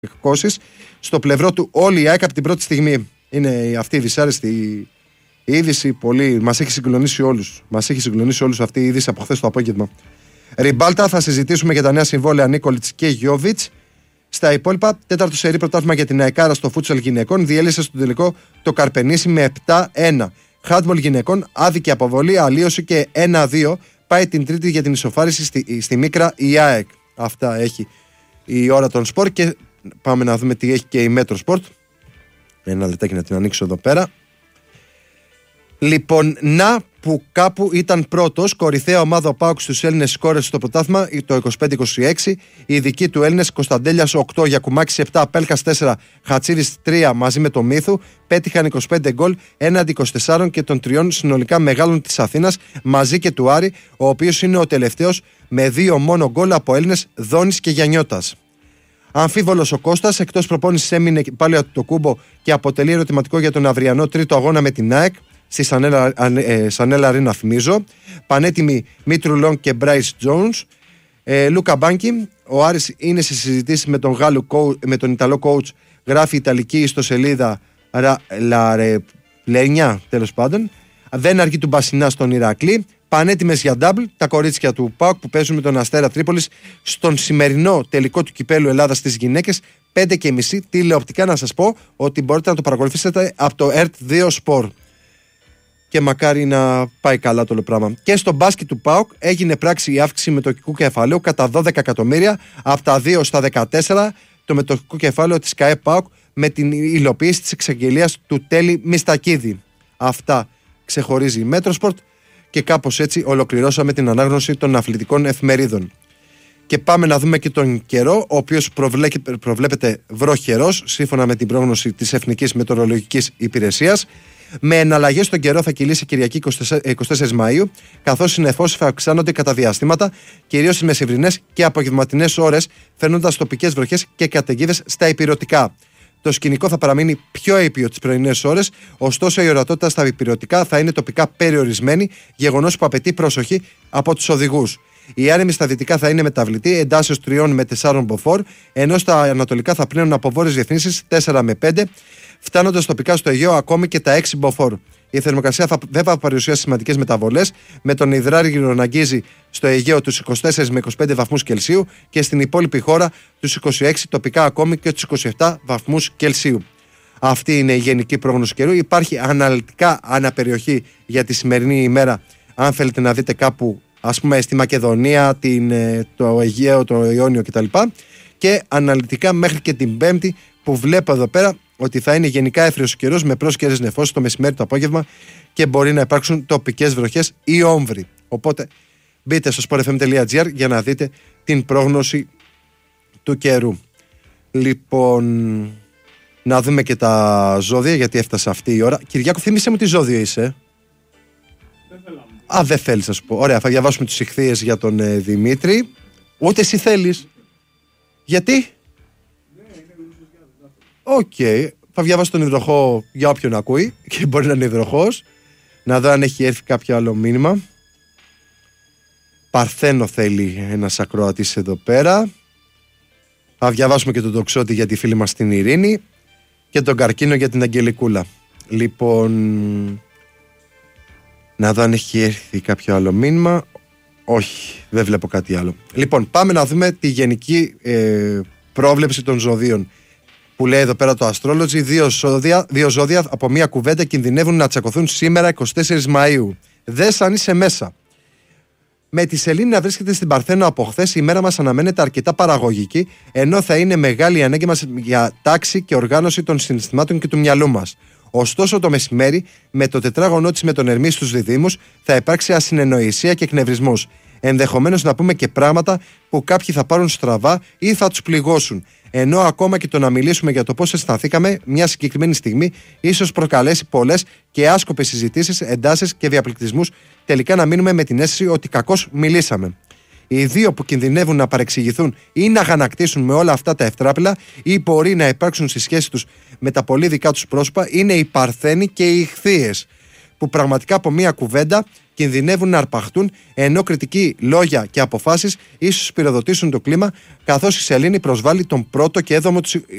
εκκώσεις. Στο πλευρό του όλη η ΑΕΚ από την πρώτη στιγμή. Είναι αυτή η δυσάρεστη είδηση. Μας έχει συγκλονίσει όλους αυτή η είδηση από χθες το απόγευμα. Ριμπάλτα, θα συζητήσουμε για τα νέα συμβόλαια Νίκολιτς και Γιόβιτς. Στα υπόλοιπα, τέταρτο σερί πρωτάθλημα για την ΑΕΚΑΡΑ στο φούτσαλ γυναικών διέλυσε στο τελικό το Καρπενήσι με 7-1. Χάντμπολ γυναικών, άδικη αποβολή, αλλίωση και 1-2. Πάει την τρίτη για την ισοφάριση στη Μίκρα η ΑΕΚ. Αυτά έχει η ώρα των σπορ και πάμε να δούμε τι έχει και η Μέτρο Σπορτ. Ένα λεπτάκι να την ανοίξω εδώ πέρα. Λοιπόν, να που κάπου ήταν πρώτος, κορυφαία ομάδα ο ΠΑΟΚ στους Έλληνες σκόρες στο πρωτάθλημα το 25-26. Οι ειδικοί του Έλληνες, Κωνσταντέλιας 8, Γιακουμάκης 7, Πέλκας 4, Χατσίδης 3 μαζί με το Μύθου, πέτυχαν 25 γκολ έναντι 24 και των 3 συνολικά μεγάλων της Αθήνας μαζί και του Άρη, ο οποίος είναι ο τελευταίος με 2 μόνο γκολ από Έλληνες, Δόνης και Γιαννιώτας. Αμφίβολος ο Κώστας, εκτός προπόνησης έμεινε πάλι από το Κούμπο και αποτελεί ερωτηματικό για τον αυριανό τρίτο αγώνα με την ΑΕΚ. Στη Σανέλα Αρίνα, θυμίζω. Πανέτοιμοι Μήτρου Λόγκ και Μπράις Τζόουνς. Λούκα Μπάνκι. Ο Άρης είναι σε συζητήσεις με τον Ιταλό coach. Γράφει η Ιταλική ιστοσελίδα Λαρεπλένια, τέλος πάντων. Δεν αρκεί του Μπασινά στον Ηρακλή. Πανέτοιμες για double τα κορίτσια του ΠΑΟΚ που παίζουν με τον Αστέρα Τρίπολης στον σημερινό τελικό του κυπέλου Ελλάδας στις γυναίκες 5:30. Τηλεοπτικά να σας πω ότι μπορείτε να το παρακολουθήσετε από το ERT2 Sport. Και μακάρι να πάει καλά το όλο πράγμα. Και στο μπάσκετ του ΠΑΟΚ έγινε πράξη η αύξηση μετοχικού κεφαλαίου κατά 12 εκατομμύρια από τα 2 στα 14 το μετοχικό κεφάλαιο της ΚΑΕ ΠΑΟΚ με την υλοποίηση της εξαγγελίας του Τέλη Μιστακίδη. Αυτά ξεχωρίζει η Μέτροσπορτ και κάπως έτσι ολοκληρώσαμε την ανάγνωση των αθλητικών εφημερίδων. Και πάμε να δούμε και τον καιρό, ο οποίος προβλέπεται βροχερός σύμφωνα με την πρόγνωση της Εθνικής Μετεωρολογικής Υπηρεσίας. Με εναλλαγές στον καιρό θα κυλήσει Κυριακή 24 Μαΐου, καθώς οι νεφώσεις θα αυξάνονται κατά διαστήματα, κυρίως στις μεσημβρινές και απογευματινές ώρες, φέρνοντας τοπικές βροχές και καταιγίδες στα ηπειρωτικά. Το σκηνικό θα παραμείνει πιο ήπιο τις πρωινές ώρες, ωστόσο η ορατότητα στα ηπειρωτικά θα είναι τοπικά περιορισμένη, γεγονός που απαιτεί προσοχή από τους οδηγούς. Η άνεμη στα δυτικά θα είναι μεταβλητή, εντάσσεως 3 με 4 μποφόρ, ενώ στα ανατολικά θα πλύνουν από βόρειες διευθύνσεις 4 με 5, φτάνοντας τοπικά στο Αιγαίο ακόμη και τα 6 μποφόρ. Η θερμοκρασία δεν θα παρουσιάσει σημαντικές μεταβολές, με τον υδράργυρο να αγγίζει στο Αιγαίο τους 24 με 25 βαθμούς Κελσίου και στην υπόλοιπη χώρα τους 26, τοπικά ακόμη και τους 27 βαθμούς Κελσίου. Αυτή είναι η γενική πρόγνωση καιρού. Υπάρχει αναλυτικά αναπεριοχή για τη σημερινή ημέρα, αν θέλετε να δείτε κάπου, ας πούμε στη Μακεδονία, το Αιγαίο, το Ιόνιο κτλ. Και αναλυτικά μέχρι και την Πέμπτη, που βλέπω εδώ πέρα ότι θα είναι γενικά έθριος καιρός με πρόσκαιρες νεφώσεις το μεσημέρι το απόγευμα και μπορεί να υπάρξουν τοπικές βροχές ή όμβροι. Οπότε μπείτε στο sportfm.gr για να δείτε την πρόγνωση του καιρού. Λοιπόν, να δούμε και τα ζώδια, γιατί έφτασε αυτή η ώρα. Κυριάκο, θύμισε μου τι ζώδιο είσαι. Δεν θέλεις να σου πω. Ωραία, θα διαβάσουμε τους ηχθείες για τον Δημήτρη. Ούτε εσύ θέλεις. Γιατί? Οκ. Θα διαβάσω τον υδροχό για όποιον ακούει και μπορεί να είναι υδροχός. Να δω αν έχει έρθει κάποιο άλλο μήνυμα. Παρθένο θέλει ένας ακροατής εδώ πέρα. Θα διαβάσουμε και τον Τοξότη για τη φίλη μας την Ειρήνη και τον Καρκίνο για την Αγγελικούλα. Λοιπόν, να δω αν έχει έρθει κάποιο άλλο μήνυμα. Όχι, δεν βλέπω κάτι άλλο. Λοιπόν, πάμε να δούμε τη γενική πρόβλεψη των ζωδίων που λέει εδώ πέρα το Astrology. Δύο ζώδια από μία κουβέντα κινδυνεύουν να τσακωθούν σήμερα 24 Μαΐου. Δες αν είσαι μέσα. Με τη Σελήνη να βρίσκεται στην Παρθένο από χθες, η μέρα μας αναμένεται αρκετά παραγωγική, ενώ θα είναι μεγάλη η ανάγκη μας για τάξη και οργάνωση των συναισθημάτων και του μυαλού μας. Ωστόσο, το μεσημέρι, με το τετράγωνό της με τον Ερμή στους διδύμους, θα υπάρξει ασυνεννοησία και εκνευρισμός. Ενδεχομένως να πούμε και πράγματα που κάποιοι θα πάρουν στραβά ή θα τους πληγώσουν. Ενώ ακόμα και το να μιλήσουμε για το πώς αισθανθήκαμε μια συγκεκριμένη στιγμή, ίσως προκαλέσει πολλές και άσκοπες συζητήσεις, εντάσεις και διαπληκτισμούς, τελικά να μείνουμε με την αίσθηση ότι κακώς μιλήσαμε. Οι δύο που κινδυνεύουν να παρεξηγηθούν ή να αγανακτήσουν με όλα αυτά τα ευτράπελα ή μπορεί να υπάρξουν στη σχέση τους με τα πολύ δικά τους πρόσωπα είναι οι Παρθένοι και οι Ιχθύες. που πραγματικά από μία κουβέντα κινδυνεύουν να αρπαχτούν, ενώ κριτικοί λόγια και αποφάσεις ίσως πυροδοτήσουν το κλίμα, καθώς η σελήνη προσβάλλει τον πρώτο και έδομο του